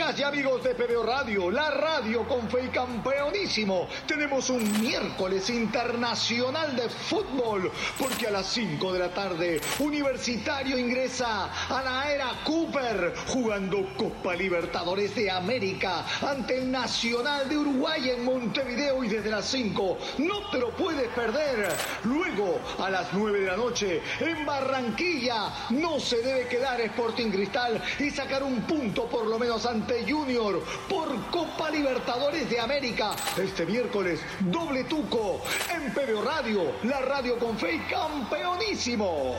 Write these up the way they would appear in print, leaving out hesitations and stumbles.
Amigas y amigos de PBO Radio, la radio con fe y campeonísimo. Tenemos un miércoles internacional de fútbol, porque a las 5 de la tarde, Universitario ingresa a la era Cooper, jugando Copa Libertadores de América ante el Nacional de Uruguay en Montevideo, y desde las 5 no te lo puedes perder. Luego, a las 9 de la noche, en Barranquilla, no se debe quedar Sporting Cristal y sacar un punto por lo menos ante Junior por Copa Libertadores de América. Este miércoles, doble tuco en PBO Radio, la radio con fe y campeonísimo.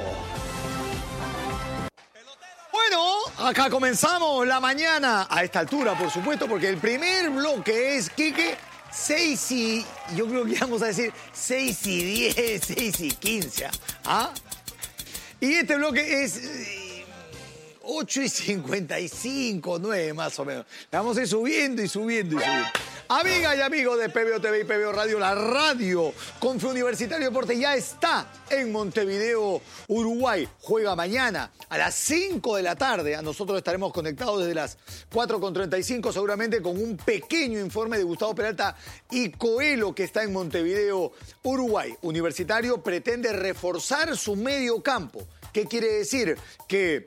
Bueno, acá comenzamos la mañana, a esta altura, por supuesto, porque el primer bloque es, Quique, 6 y... yo creo que vamos a decir 6 y 10, 6 y 15, ¿ah? Y este bloque es 8 y 55, 9 más o menos. Le vamos a ir subiendo y subiendo y subiendo. Amigas y amigos de PBO TV y PBO Radio, la radio con Fe Universitario Deporte ya está en Montevideo, Uruguay. Juega mañana a las 5 de la tarde. Nosotros estaremos conectados desde las 4:35, seguramente con un pequeño informe de Gustavo Peralta y Coelho, que está en Montevideo, Uruguay. Universitario pretende reforzar su medio campo. ¿Qué quiere decir? Que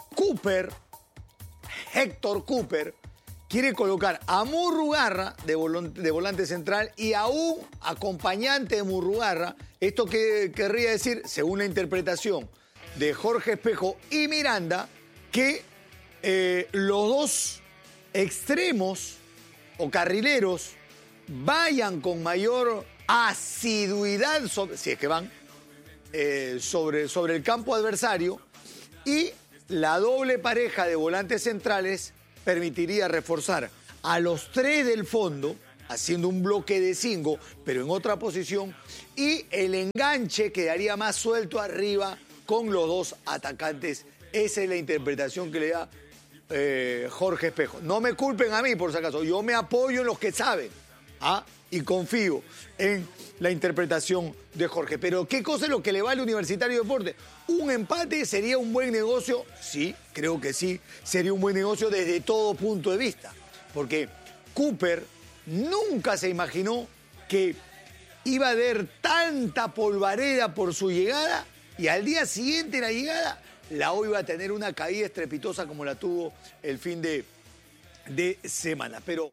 Héctor Cooper, quiere colocar a Murrugarra de volante central y a un acompañante de Murrugarra. Esto que querría decir, según la interpretación de Jorge Espejo y Miranda, que los dos extremos o carrileros vayan con mayor asiduidad, si es que van, sobre el campo adversario, y la doble pareja de volantes centrales permitiría reforzar a los 3 del fondo, haciendo un bloque de 5, pero en otra posición, y el enganche quedaría más suelto arriba con los 2 atacantes. Esa es la interpretación que le da Jorge Espejo. No me culpen a mí, por si acaso. Yo me apoyo en los que saben, y confío en la interpretación de Jorge. Pero ¿qué cosa es lo que le vale Universitario Deporte? ¿Un empate sería un buen negocio? Sí, creo que sí. Sería un buen negocio desde todo punto de vista. Porque Cooper nunca se imaginó que iba a haber tanta polvareda por su llegada, y al día siguiente de la llegada, la O iba a tener una caída estrepitosa como la tuvo el fin de semana. Pero...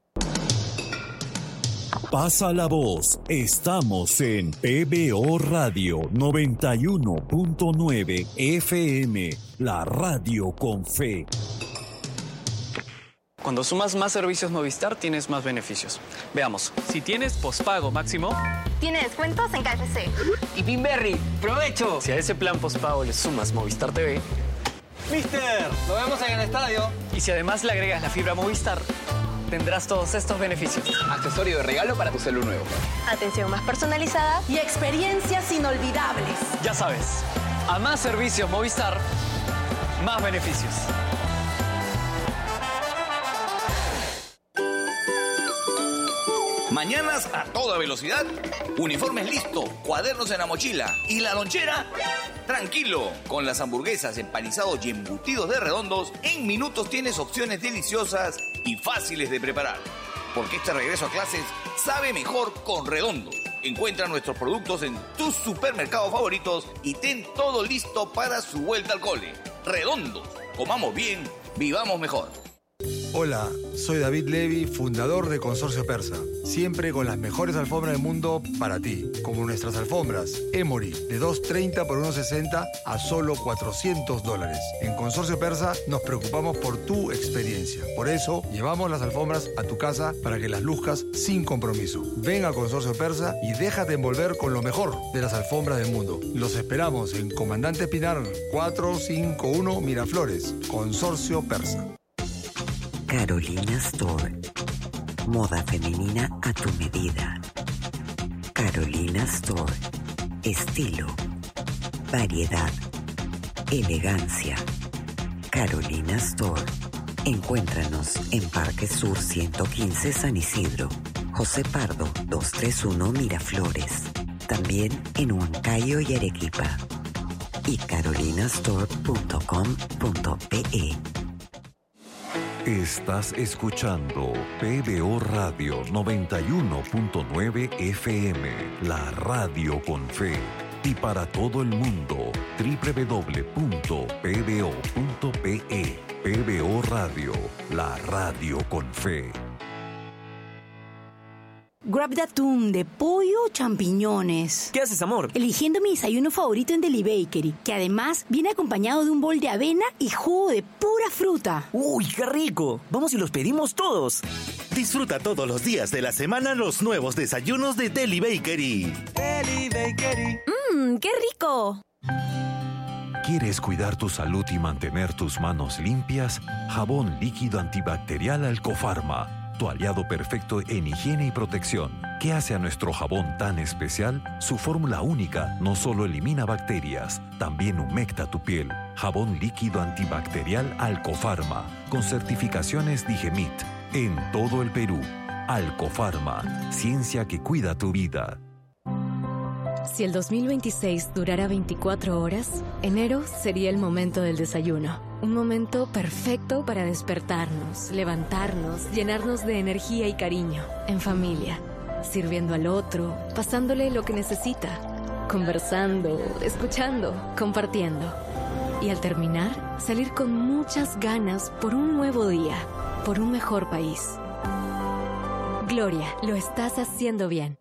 pasa la voz. Estamos en PBO Radio 91.9 FM, la radio con fe. Cuando sumas más servicios Movistar, tienes más beneficios. Veamos. Si tienes pospago máximo, tiene descuentos en KFC. Y Pinberry, ¡provecho! Si a ese plan pospago le sumas Movistar TV, ¡Mister! ¡Nos vemos en el estadio! Y si además le agregas la fibra Movistar, tendrás todos estos beneficios. Accesorio de regalo para tu celu nuevo. Atención más personalizada y experiencias inolvidables. Ya sabes, a más servicios Movistar, más beneficios. Mañanas a toda velocidad, uniformes listos, cuadernos en la mochila y la lonchera. Tranquilo, con las hamburguesas, empanizados y embutidos de Redondos, en minutos tienes opciones deliciosas y fáciles de preparar. Porque este regreso a clases sabe mejor con Redondos. Encuentra nuestros productos en tus supermercados favoritos y ten todo listo para su vuelta al cole. Redondos, comamos bien, vivamos mejor. Hola, soy David Levy, fundador de Consorcio Persa. Siempre con las mejores alfombras del mundo para ti. Como nuestras alfombras Emory, de $230 por $160 a solo $400. En Consorcio Persa nos preocupamos por tu experiencia. Por eso, llevamos las alfombras a tu casa para que las luzcas sin compromiso. Ven a Consorcio Persa y déjate envolver con lo mejor de las alfombras del mundo. Los esperamos en Comandante Pinar 451 Miraflores. Consorcio Persa. Carolina Store. Moda femenina a tu medida. Carolina Store. Estilo, variedad, elegancia. Carolina Store. Encuéntranos en Parque Sur 115 San Isidro, José Pardo 231 Miraflores. También en Huancayo y Arequipa. Y carolinastore.com.pe. Estás escuchando PBO Radio 91.9 FM, la radio con fe. Y para todo el mundo, www.pbo.pe. PBO Radio, la radio con fe. Grab de atún, de pollo o champiñones. ¿Qué haces, amor? Eligiendo mi desayuno favorito en Deli Bakery, que además viene acompañado de un bol de avena y jugo de pura fruta. ¡Uy, qué rico! Vamos y los pedimos todos. Disfruta todos los días de la semana los nuevos desayunos de Deli Bakery. Deli Bakery. ¡Qué rico! ¿Quieres cuidar tu salud y mantener tus manos limpias? Jabón líquido antibacterial Alcofarma, tu aliado perfecto en higiene y protección. ¿Qué hace a nuestro jabón tan especial? Su fórmula única no solo elimina bacterias, también humecta tu piel. Jabón líquido antibacterial Alcofarma, con certificaciones Digemit, en todo el Perú. Alcofarma, ciencia que cuida tu vida. Si el 2026 durara 24 horas, enero sería el momento del desayuno. Un momento perfecto para despertarnos, levantarnos, llenarnos de energía y cariño. En familia, sirviendo al otro, pasándole lo que necesita, conversando, escuchando, compartiendo. Y al terminar, salir con muchas ganas por un nuevo día, por un mejor país. Gloria, lo estás haciendo bien.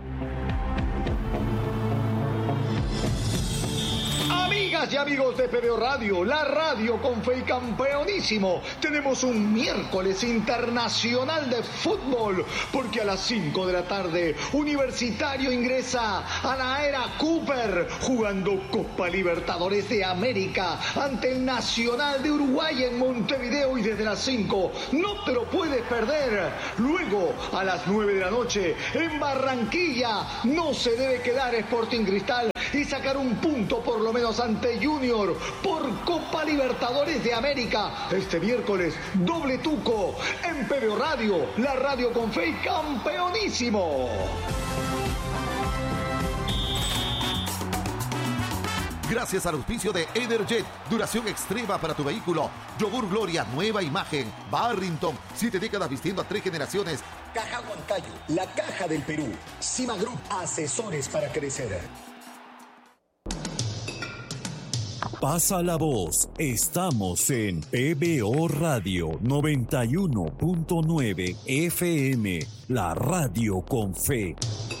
Amigas y amigos de PBO Radio, la radio con fe y campeonísimo. Tenemos un miércoles internacional de fútbol, porque a las 5 de la tarde, Universitario ingresa a la era Cooper, jugando Copa Libertadores de América ante el Nacional de Uruguay en Montevideo, y desde las 5 no te lo puedes perder. Luego, a las 9 de la noche, en Barranquilla, no se debe quedar Sporting Cristal y sacar un punto por lo menos ante Junior por Copa Libertadores de América. Este miércoles, doble tuco en PBO Radio, la radio con fe y campeonísimo. Gracias al auspicio de Energet, duración extrema para tu vehículo. Yogur Gloria, nueva imagen. Barrington, 7 décadas vistiendo a 3 generaciones. Caja Huancayo, la caja del Perú. Cima Group, asesores para crecer. Pasa la voz. Estamos en PBO Radio 91.9 FM, la radio con fe.